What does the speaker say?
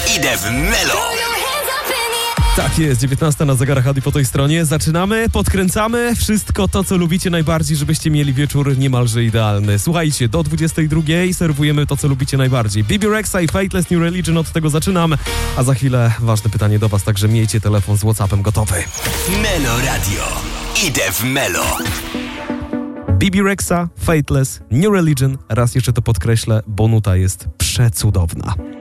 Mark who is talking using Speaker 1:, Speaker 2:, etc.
Speaker 1: Idę w Melo.
Speaker 2: Tak jest, 19 na zegarach, Adi po tej stronie. Zaczynamy, podkręcamy wszystko to, co lubicie najbardziej, żebyście mieli wieczór niemalże idealny. Słuchajcie, do 22 serwujemy to, co lubicie najbardziej. Bibi Rexa i Faithless New Religion, od tego zaczynam. A za chwilę ważne pytanie do was, także miejcie telefon z WhatsAppem gotowy.
Speaker 1: Melo Radio. Idę w Melo.
Speaker 2: Bibi Rexa, Faithless New Religion. Raz jeszcze to podkreślę, bo nuta jest przecudowna.